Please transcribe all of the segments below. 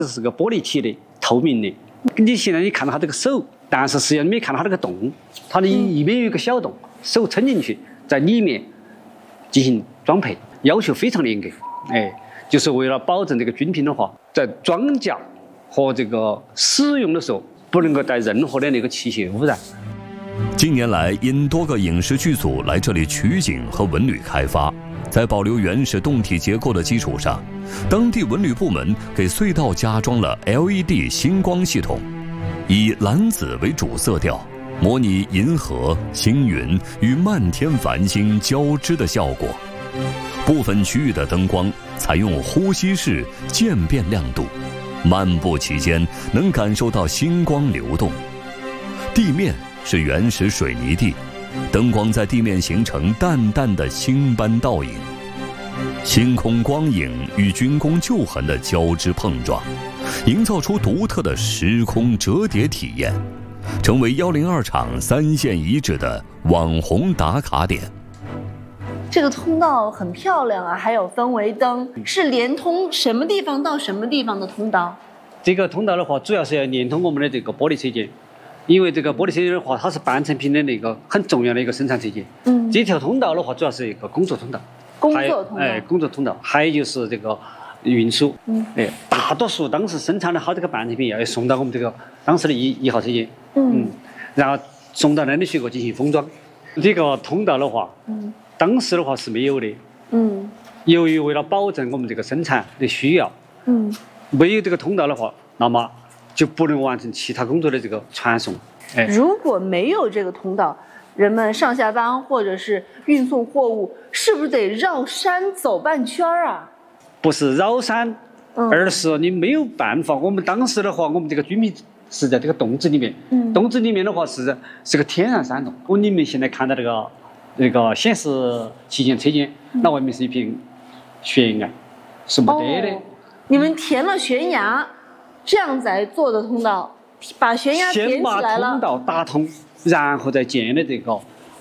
这是个玻璃体的，透明的。你现在你看到它这个手，但是实际上你没看到它这个洞，它的里面有一个小洞，手伸进去，在里面进行装配，要求非常严格。就是为了保证这个军品的话，在装甲和这个使用的时候，不能够带任何的那个器械污染。 近年来，因多个影视剧组来这里取景和文旅开发，在保留原始洞体结构的基础上，当地文旅部门给隧道加装了 LED 星光系统，以蓝紫为主色调，模拟银河、星云与漫天繁星交织的效果。部分区域的灯光采用呼吸式渐变亮度，漫步期间能感受到星光流动。地面是原始水泥地，灯光在地面形成淡淡的星斑倒影，星空光影与军工旧痕的交织碰撞，营造出独特的时空折叠体验，成为102场3线遗址的网红打卡点。 这个通道很漂亮啊，还有氛围灯，是连通什么地方到什么地方的通道？ 这个通道的话，主要是要连通我们的这个玻璃车间，因为这个玻璃车间的话，它是半成品的那个很重要的一个生产车间。这条通道的话，主要是一个工作通道。工作通道，还有就是这个运输。大多数当时生产的好这个半成品要送到我们这个当时的1号车间。然后送到那里去过进行封装。这个通道的话，当时的话是没有的。由于为了保证我们这个生产的需要，没有这个通道的话，那么就不能完成其他工作的这个传送。 如果没有这个通道，人们上下班或者是运送货物，是不是得绕山走半圈啊？ 不是绕山，而是你没有办法。我们当时的话，我们这个军品是在这个洞子里面。洞子里面的话是个天然山洞。你们现在看到这个显示器件车间，那外面是一片悬崖，是没得的。 你们填了悬崖，这样才做的通道，把悬崖填起来了。 先把通道打通，然后再建的这个。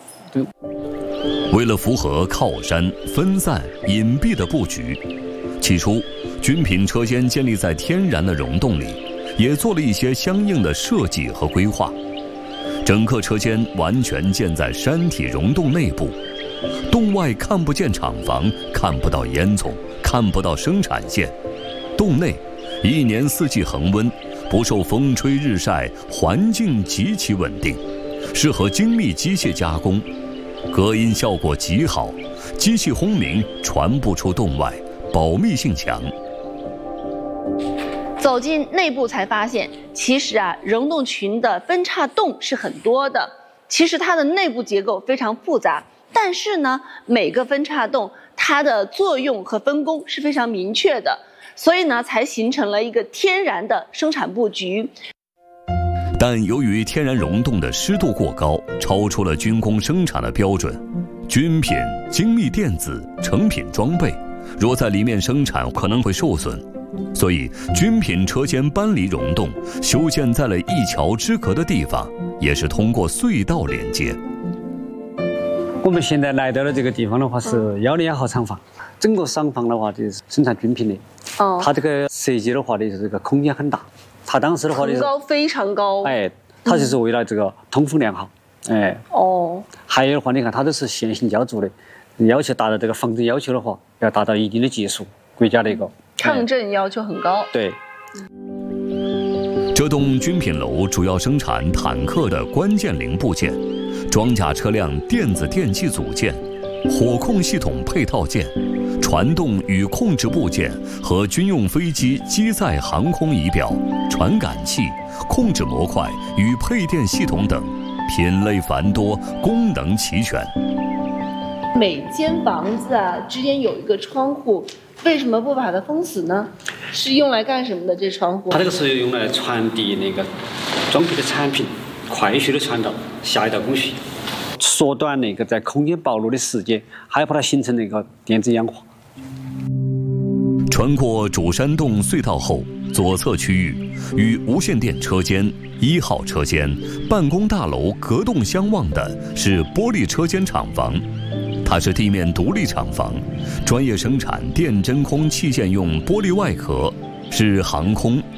为了符合靠山、分散、隐蔽的布局，起初军品车间建立在天然的溶洞里，也做了一些相应的设计和规划。整个车间完全建在山体溶洞内部，洞外看不见厂房，看不到烟囱，看不到生产线。洞内1年4季恒温，不受风吹日晒，环境极其稳定，适合精密机械加工，隔音效果极好，机器轰鸣传不出洞外，保密性强。 走进内部才发现，其实溶洞群的分叉洞是很多的，其实它的内部结构非常复杂，但是呢，每个分叉洞它的作用和分工是非常明确的，所以呢，才形成了一个天然的生产布局。 但由于天然溶洞的湿度过高，超出了军工生产的标准，军品、精密电子、成品装备若在里面生产可能会受损，所以军品车间搬离溶洞，修建在了一桥之隔的地方，也是通过隧道连接。 我们现在来到的这个地方的话是102号厂房，整个厂房的话就是生产军品的。它这个设计的话的是这个空间很大，它当时的话很高，非常高。 它就是为了这个通风良好。还有的话，你看它都是线性浇筑的，要求达到这个防震要求的话，要达到一定的技术，国家的一个抗震要求很高。 对。 这栋军品楼主要生产坦克的关键零部件、装甲车辆电子电器组件、火控系统配套件、传动与控制部件和军用飞机机载航空仪表、传感器、控制模块与配电系统等，品类繁多，功能齐全。 每间房子之间有一个窗户，为什么不把它封死呢？是用来干什么的？这窗户？ 它这个是用来传递那个装配的产品，快速的传到下一道工序，缩短那个在空间暴露的时间，还把它形成那个电子氧化。 穿过主山洞隧道后，左侧区域与无线电车间、1号车间、办公大楼隔洞相望的是玻璃车间厂房。它是地面独立厂房，专业生产电真空器件用玻璃外壳，是航空、